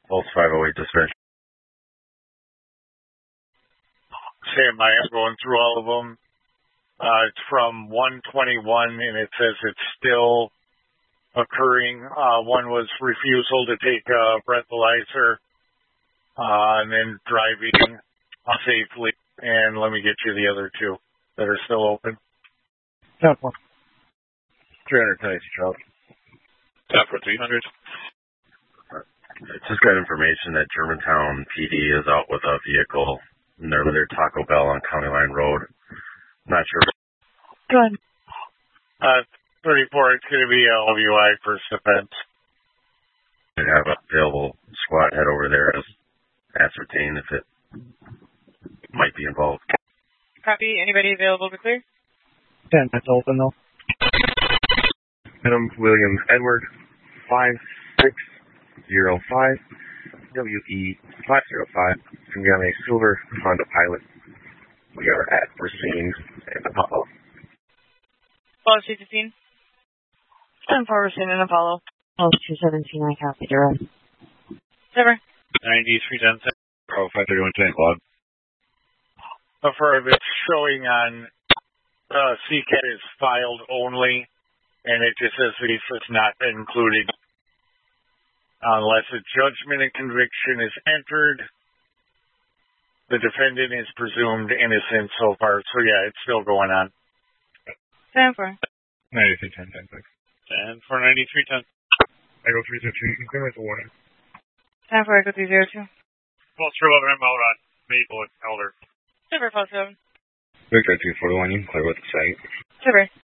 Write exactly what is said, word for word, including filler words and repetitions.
Pulse five oh eight dispatch. Sam, I am going through all of them. Uh, it's from one twenty-one, and it says it's still occurring. Uh, one was refusal to take a breathalyzer, uh, and then driving safely. And let me get you the other two that are still open. ten four. three hundred ten Charles. ten for three hundred. Just got information that Germantown P D is out with a vehicle near their Taco Bell on County Line Road. Not sure. Go ahead. Uh, thirty-four, it's going to be a O W I first offense. They have a available squad head over there to ascertain if it might be involved. Copy. Anybody available to clear? ten, that's open though. Adam William Edward, five six zero five, W E five zero five, from a silver Honda Pilot. We are at Racine and Apollo. Policy fifteen. ten four, Racine and Apollo. Oh, two seventeen, I copy direct. Never. ninety-three ten, Pro five thirty-one ten Quad. Affirmative, it's showing on uh, C CAT is filed only, and it just says this is not included unless a judgment and conviction is entered. The defendant is presumed innocent so far. So, yeah, it's still going on. ten four. ninety-three ten, ten six. ten for ninety-three ten. Echo three zero two, you can clear me for warning. ten four, Echo three zero two. Pulse three eleven out on Maple and Elder. Silver, Pulse seven. Victor two forty-one, you can clear with the site. Silver.